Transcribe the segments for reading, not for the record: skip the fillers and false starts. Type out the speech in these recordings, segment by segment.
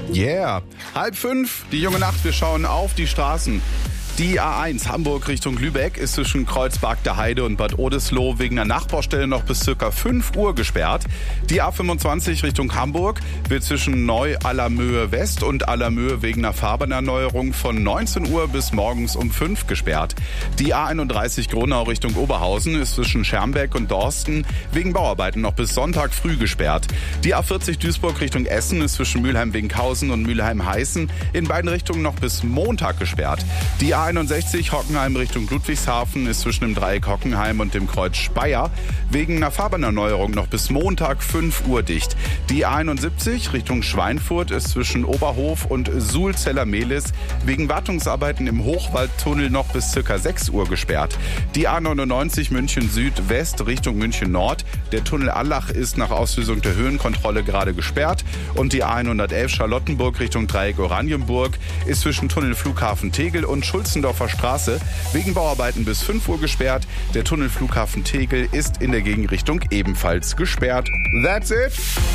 Yeah. 4:30, die junge Nacht, wir schauen auf die Straßen. Die A1 Hamburg Richtung Lübeck ist zwischen Kreuzberg der Heide und Bad Oldesloe wegen einer Nachbaustelle noch bis ca. 5 Uhr gesperrt. Die A25 Richtung Hamburg wird zwischen Neu-Allermöhe West und Allermöhe wegen einer Fahrbahnerneuerung von 19 Uhr bis morgens um 5 gesperrt. Die A31 Gronau Richtung Oberhausen ist zwischen Schermbeck und Dorsten wegen Bauarbeiten noch bis Sonntag früh gesperrt. Die A40 Duisburg Richtung Essen ist zwischen Mülheim-Winkhausen und Mülheim-Heißen in beiden Richtungen noch bis Montag gesperrt. Die A61 Hockenheim Richtung Ludwigshafen ist zwischen dem Dreieck Hockenheim und dem Kreuz Speyer wegen einer Fahrbahnerneuerung noch bis Montag 5 Uhr dicht. Die A71 Richtung Schweinfurt ist zwischen Oberhof und Suhl-Zeller-Mehlis wegen Wartungsarbeiten im Hochwaldtunnel noch bis ca. 6 Uhr gesperrt. Die A99 München Südwest Richtung München Nord. Der Tunnel Allach ist nach Auslösung der Höhenkontrolle gerade gesperrt. Und die A111 Charlottenburg Richtung Dreieck Oranienburg ist zwischen Tunnel Flughafen Tegel und Schulzendorfer Straße wegen Bauarbeiten bis 5 Uhr gesperrt. Der Tunnel Flughafen Tegel ist in der Gegenrichtung ebenfalls gesperrt. That's it.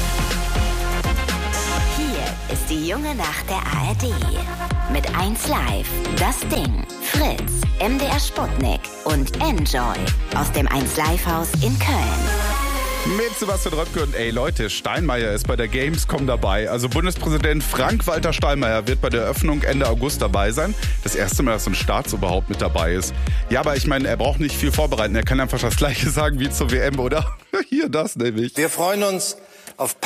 Hier ist die junge Nacht der ARD. Mit 1Live, Das Ding, Fritz, MDR Sputnik und Enjoy aus dem 1Live-Haus in Köln. Mit Sebastian Röpke und Leute, Steinmeier ist bei der Gamescom dabei. Also Bundespräsident Frank-Walter Steinmeier wird bei der Eröffnung Ende August dabei sein. Das erste Mal, dass so ein Staatsoberhaupt mit dabei ist. Ja, aber ich meine, er braucht nicht viel vorbereiten. Er kann einfach das Gleiche sagen wie zur WM, oder? Hier das nämlich. Wir freuen uns auf